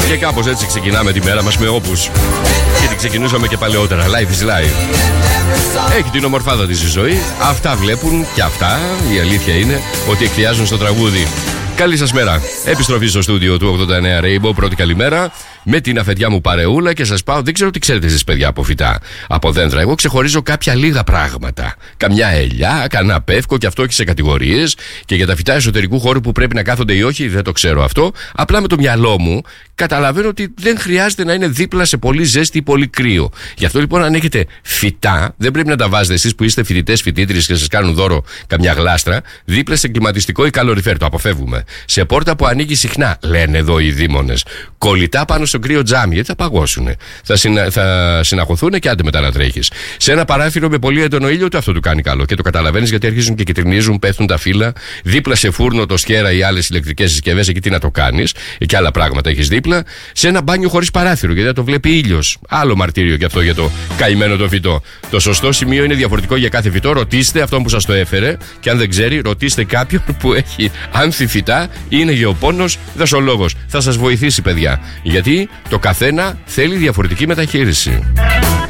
Και κάπως έτσι ξεκινάμε τη μέρα μας με όπους. Και την ξεκινούσαμε και παλαιότερα. Life is life. Έχει την ομορφάδα της η ζωή. Αυτά βλέπουν και αυτά. Η αλήθεια είναι ότι εκφιάζουν στο τραγούδι. Καλή σας μέρα. Επιστροφή στο στούντιο του 89 Rainbow. Πρώτη καλημέρα. Με την αφεντιά μου παρεούλα και σας πάω. Δεν ξέρω τι ξέρετε εσείς, παιδιά, από φυτά, από δέντρα. Εγώ ξεχωρίζω κάποια λίγα πράγματα. Καμιά ελιά, κανένα πεύκο, και αυτό έχει σε κατηγορίες. Και για τα φυτά εσωτερικού χώρου που πρέπει να κάθονται ή όχι, δεν το ξέρω αυτό. Απλά με το μυαλό μου καταλαβαίνω ότι δεν χρειάζεται να είναι δίπλα σε πολύ ζέστη ή πολύ κρύο. Γι' αυτό λοιπόν, αν έχετε φυτά, δεν πρέπει να τα βάζετε εσείς που είστε φοιτητές, φοιτήτριες και σας κάνουν δώρο καμιά γλάστρα, δίπλα σε κλιματιστικό ή καλοριφέρ. Το αποφεύγουμε. Σε πόρτα που ανοίγει συχνά, λένε εδώ οι δήμονες. Κολλητά πάνω στο κρύο τζάμι, γιατί θα παγώσουν. Θα συναχωθούν και άντε μετά να τρέχεις. Σε ένα παράθυρο με πολύ έντονο ήλιο, το αυτό του κάνει καλό. Και το καταλαβαίνεις γιατί αρχίζουν και κυτρινίζουν, πέφτουν τα φύλλα. Δίπλα σε φούρνο, το σκέρα ή άλλες ηλεκτρικές συσκευές, εκεί τι να το κάνεις. Και άλλα πράγματα έχεις δίπλα. Σε ένα μπάνιο χωρίς παράθυρο, γιατί θα το βλέπει ήλιος. Άλλο μαρτύριο και αυτό για το καημένο το φυτό. Το σωστό σημείο είναι διαφορετικό για κάθε φυτό. Ρωτήστε αυτόν που σας το έφερε. Και αν δεν ξέρει, ρωτήστε κάποιον που έχει άνθη φυτά ή είναι γεωπόνος δασολόγος. Θα σας βοηθήσει, παιδιά. Γιατί το καθένα θέλει διαφορετική μεταχείριση.